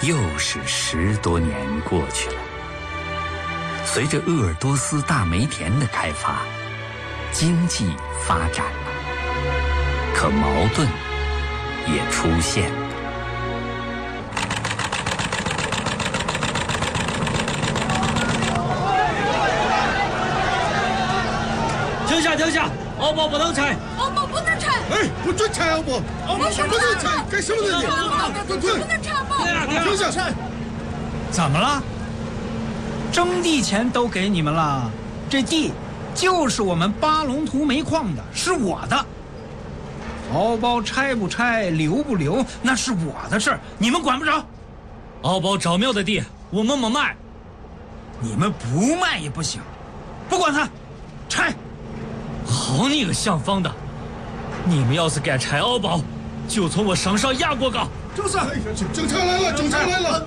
又是10多年过去了。随着鄂尔多斯大煤田的开发，经济发展了，可矛盾也出现了。 停下！敖包不能拆！ 敖包不能拆！ 哎，不准拆敖包！敖包不能拆！干什么呢你？ 不能拆敖包！ 停下！ 怎么了？征地钱都给你们了，这地就是我们巴龙图煤矿的，是我的。敖包拆不拆，留不留，那是我的事儿，你们管不着。 敖包找庙的地，我们没卖。 你们不卖也不行，不管他，拆。 好你个想方的！你们要是敢拆敖包，就从我身上压过岗。 就是，警察来了，警察来了！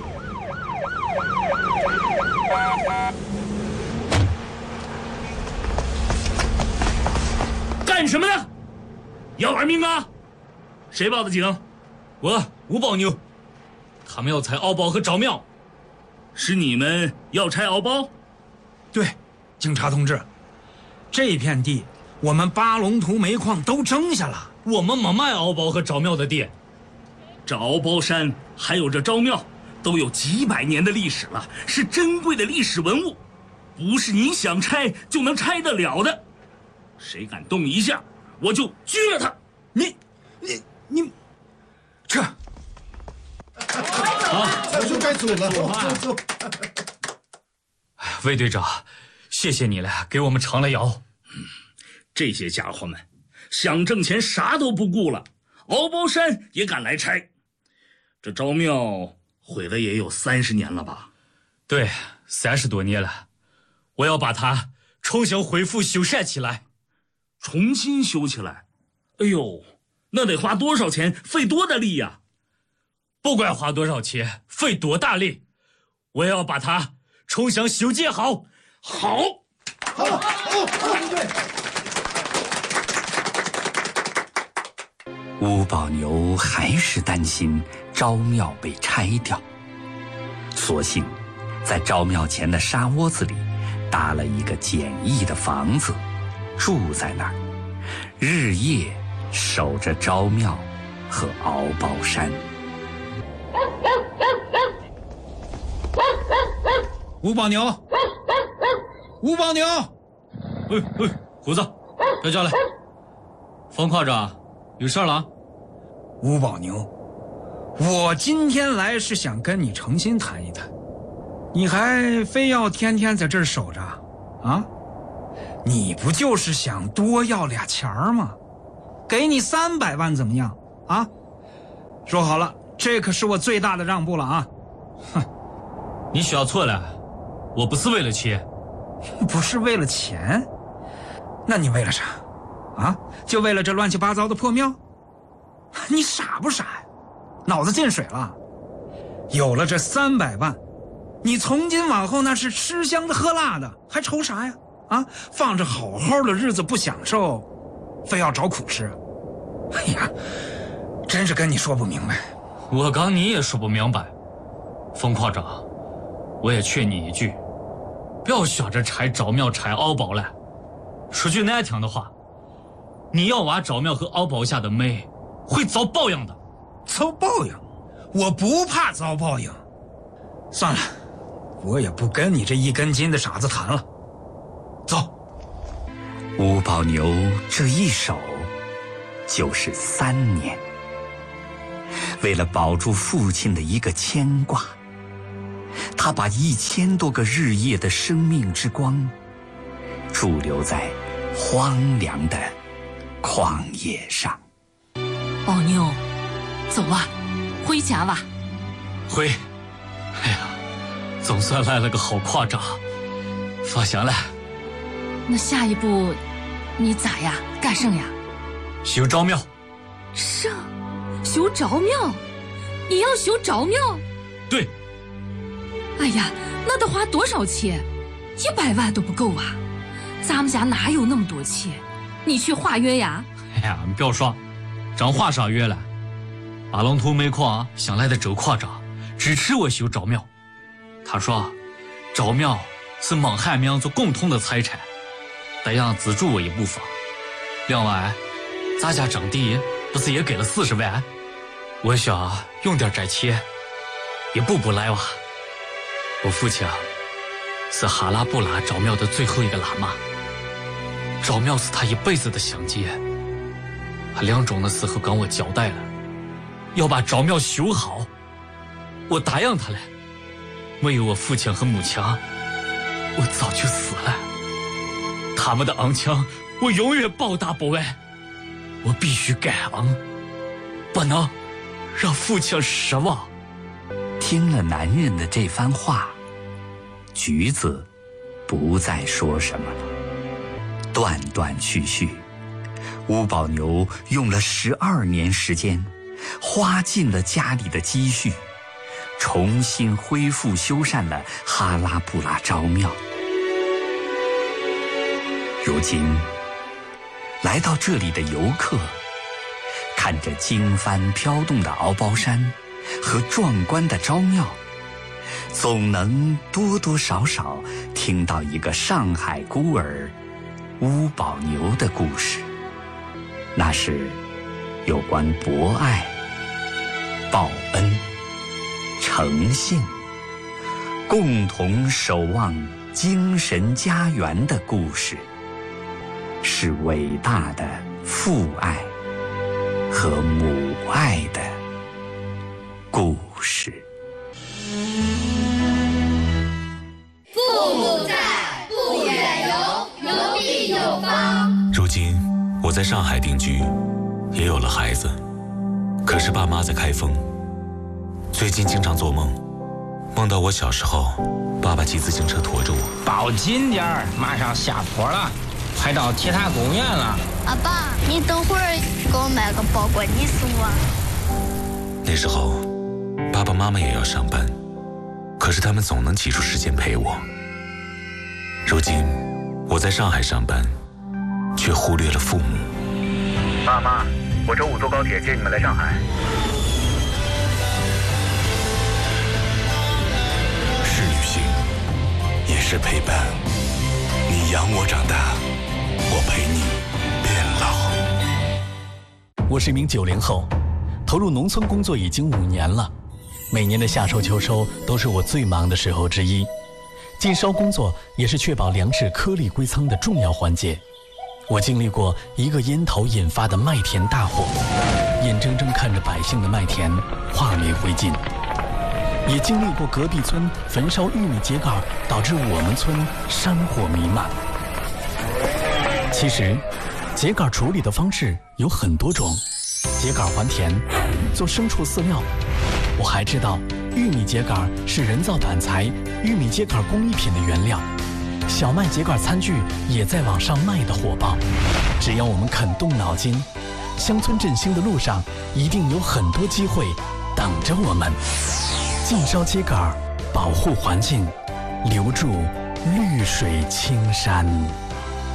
干什么呢？要玩命啊！谁报的警？我吴宝牛。他们要拆敖包和找庙，是你们要拆敖包？ 对，警察同志，这片地我们巴龙图煤矿都争下了， 我们没卖敖包和找庙的地。这敖包山还有这昭庙，都有几百年的历史了，是珍贵的历史文物，不是你想拆就能拆得了的。谁敢动一下，我就撅他！ 你，撤！ 好， 早就该走了，走。 魏队长，谢谢你了，给我们撑了腰。这些家伙们想挣钱，啥都不顾了，敖包山也敢来拆。这昭庙毁了也有30年了吧？对，30多年了。我要把它重新恢复修缮起来。重新修起来？哎呦，那得花多少钱，费多大力呀！不管花多少钱，费多大力，我要把它重新修建好。好， 对。 吴宝牛还是担心昭庙被拆掉，索性在昭庙前的沙窝子里搭了一个简易的房子，住在那儿，日夜守着昭庙和敖包山。 吴宝牛， 胡子，别叫来。冯矿长，有事了？ 吴宝牛，我今天来是想跟你诚心谈一谈，你还非要天天在这儿守着啊？你不就是想多要俩钱儿吗？给你300万怎么样啊？说好了，这可是我最大的让步了啊！哼， 你想错了，我不是为了钱。 不是为了钱？那你为了啥？啊？就为了这乱七八糟的破庙？你傻不傻呀？脑子进水了？有了这300万，你从今往后那是吃香的喝辣的，还愁啥呀？啊，放着好好的日子不享受，非要找苦吃。哎呀，真是跟你说不明白。 我刚你也说不明白，冯矿长，我也劝你一句，不要想着拆昭庙拆敖包了。说句难听的话，你要挖昭庙和敖包下的煤，会遭报应的。 遭报应？我不怕遭报应。算了，我也不跟你这一根筋的傻子谈了。走。 吴宝牛这一守就是3年，为了保住父亲的一个牵挂，他把1000多个日夜的生命之光驻留在荒凉的旷野上。 宝牛，走吧，回家吧。 回。哎呀，总算来了个好矿长，放心了。 那下一步你咋呀？干什呀？ 修昭庙。 是，修昭庙？你要修昭庙？ 对。 哎呀，那得花多少钱？100万都不够啊！咱们家哪有那么多钱？你去化约呀？ 哎呀，你不要说，真化上约了。巴龙图煤矿想来的周矿长支持我修着庙。他说，着庙是蒙汉民族共同的财产，得让资助我一部分。另外，咱家征地不是也给了40万？我想用点这钱，一步步来吧。我父亲是哈拉布拉着庙的最后一个喇嘛，着庙是他一辈子的心结。他临终的时候跟我交代了，要把着庙修好。我答应他了。没有我父亲和母亲，我早就死了。他们的恩情，我永远报答不完。我必须感恩，不能让父亲失望。 听了男人的这番话，橘子不再说什么了。断断续续，乌宝牛用了12年时间，花尽了家里的积蓄，重新恢复修缮了哈拉布拉着庙。如今，来到这里的游客，看着经幡飘动的敖包山和壮观的着庙，总能多多少少听到一个上海孤儿乌宝牛的故事。那是有关博爱、报恩、诚信，共同守望精神家园的故事，是伟大的父爱和母爱的故事。 父母在，不远游，游必有方。 如今我在上海定居，也有了孩子，可是爸妈在开封。最近经常做梦，梦到我小时候，爸爸骑自行车驮着我。 抱紧点儿，马上下坡了，快到铁塔公园了。 阿爸，你等会儿给我买个包裹，你送我。 那时候，爸爸妈妈也要上班，可是他们总能挤出时间陪我。如今，我在上海上班，却忽略了父母。 爸妈，我周5坐高铁接你们来上海。 是旅行，也是陪伴。你养我长大，我陪你变老。 我是一名90后，投入农村工作已经5年了。每年的夏收秋收都是我最忙的时候之一。禁烧工作也是确保粮食颗粒归仓的重要环节。我经历过一个烟头引发的麦田大火，眼睁睁看着百姓的麦田化为灰烬，也经历过隔壁村焚烧玉米秸秆导致我们村山火弥漫。其实秸秆处理的方式有很多种，秸秆还田，做牲畜饲料。我还知道玉米秸秆是人造板材、玉米秸秆工艺品的原料，小麦秸秆餐具也在往上卖得火爆。只要我们肯动脑筋，乡村振兴的路上一定有很多机会等着我们。禁烧秸秆，保护环境，留住绿水青山。